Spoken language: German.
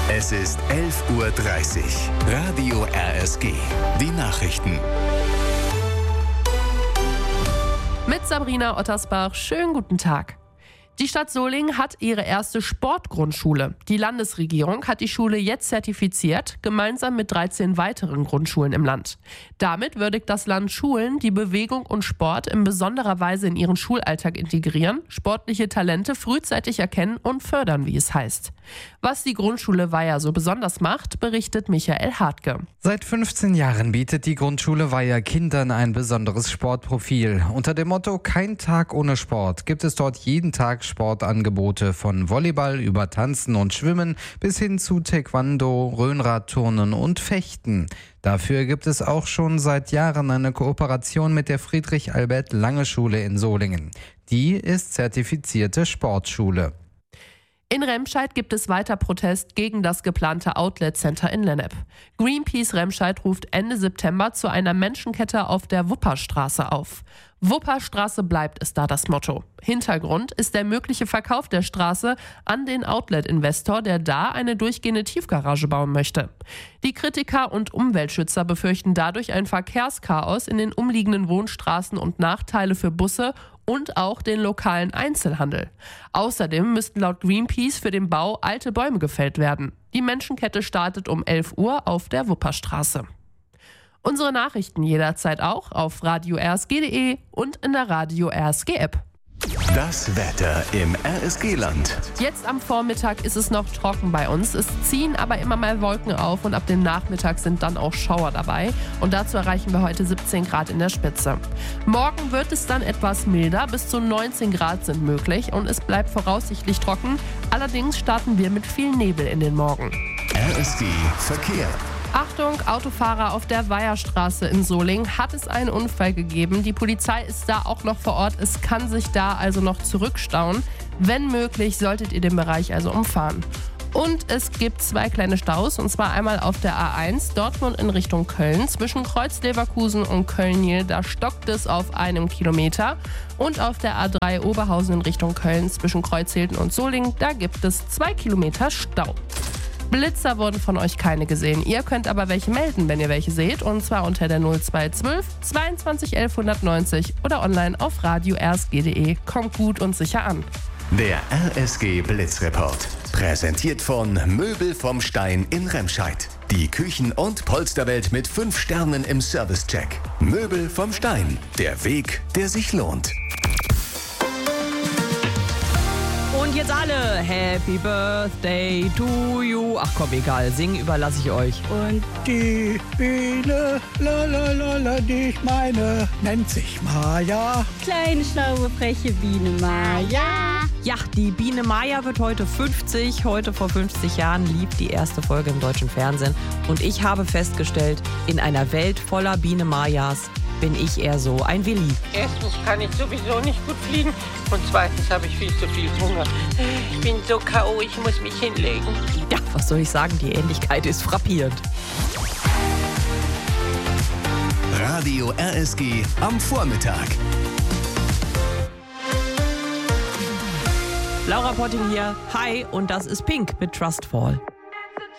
Es ist 11:30 Uhr. Radio RSG. Die Nachrichten. Mit Sabrina Ottersbach. Schönen guten Tag. Die Stadt Solingen hat ihre erste Sportgrundschule. Die Landesregierung hat die Schule jetzt zertifiziert, gemeinsam mit 13 weiteren Grundschulen im Land. Damit würdigt das Land Schulen, die Bewegung und Sport in besonderer Weise in ihren Schulalltag integrieren, sportliche Talente frühzeitig erkennen und fördern, wie es heißt. Was die Grundschule Weiher so besonders macht, berichtet Michael Hartke. Seit 15 Jahren bietet die Grundschule Weiher Kindern ein besonderes Sportprofil. Unter dem Motto "Kein Tag ohne Sport" gibt es dort jeden Tag Sportangebote von Volleyball über Tanzen und Schwimmen bis hin zu Taekwondo, Röhnradturnen und Fechten. Dafür gibt es auch schon seit Jahren eine Kooperation mit der Friedrich-Albert-Lange-Schule in Solingen. Die ist zertifizierte Sportschule. In Remscheid gibt es weiter Protest gegen das geplante Outlet-Center in Lennep. Greenpeace Remscheid ruft Ende September zu einer Menschenkette auf der Wupperstraße auf. Wupperstraße bleibt ist da das Motto. Hintergrund ist der mögliche Verkauf der Straße an den Outlet-Investor, der da eine durchgehende Tiefgarage bauen möchte. Die Kritiker und Umweltschützer befürchten dadurch ein Verkehrschaos in den umliegenden Wohnstraßen und Nachteile für Busse und auch den lokalen Einzelhandel. Außerdem müssten laut Greenpeace für den Bau alte Bäume gefällt werden. Die Menschenkette startet um 11 Uhr auf der Wupperstraße. Unsere Nachrichten jederzeit auch auf radio-rsg.de und in der Radio RSG App. Das Wetter im RSG-Land. Jetzt am Vormittag ist es noch trocken bei uns. Es ziehen aber immer mal Wolken auf und ab dem Nachmittag sind dann auch Schauer dabei. Und dazu erreichen wir heute 17 Grad in der Spitze. Morgen wird es dann etwas milder, bis zu 19 Grad sind möglich und es bleibt voraussichtlich trocken. Allerdings starten wir mit viel Nebel in den Morgen. RSG Verkehr. Achtung, Autofahrer auf der Weiherstraße in Solingen hat es einen Unfall gegeben. Die Polizei ist da auch noch vor Ort. Es kann sich da also noch zurückstauen. Wenn möglich, solltet ihr den Bereich also umfahren. Und es gibt 2 kleine Staus, und zwar einmal auf der A1 Dortmund in Richtung Köln. Zwischen Kreuz-Leverkusen und Köln-Nil, da stockt es auf 1 Kilometer. Und auf der A3 Oberhausen in Richtung Köln zwischen Kreuzhilden und Solingen, da gibt es 2 Kilometer Stau. Blitzer wurden von euch keine gesehen. Ihr könnt aber welche melden, wenn ihr welche seht. Und zwar unter der 0212 22 11 190 oder online auf radio-rsg.de. Kommt gut und sicher an. Der RSG Blitzreport. Präsentiert von Möbel vom Stein in Remscheid. Die Küchen- und Polsterwelt mit 5 Sternen im Servicecheck. Möbel vom Stein. Der Weg, der sich lohnt. Und jetzt alle, Happy Birthday to you. Ach komm, egal, singen überlasse ich euch. Und die Biene, lalalala, die ich meine, nennt sich Maja. Kleine, schlaue, freche Biene Maja. Ja, die Biene Maja wird heute 50. Heute vor 50 Jahren lief die erste Folge im deutschen Fernsehen. Und ich habe festgestellt, in einer Welt voller Biene Majas bin ich eher so ein Willi. Erstens kann ich sowieso nicht gut fliegen und zweitens habe ich viel zu viel Hunger. Ich bin so K.O., ich muss mich hinlegen. Ja, was soll ich sagen, die Ähnlichkeit ist frappierend. Radio RSG am Vormittag. Laura Potting hier. Hi, und das ist Pink mit Trustfall.